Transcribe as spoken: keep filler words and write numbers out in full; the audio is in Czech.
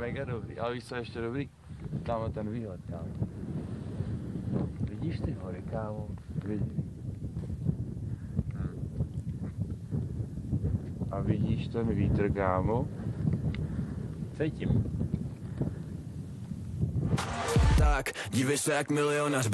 mega dobrý, ale víš co je ještě dobrý? Tamhle ten výhled, kámo. Vidíš ty hory, kámo? Vidíš. A vidíš ten vítr, kámo? Cítím. Tak, dívej se jak milionář.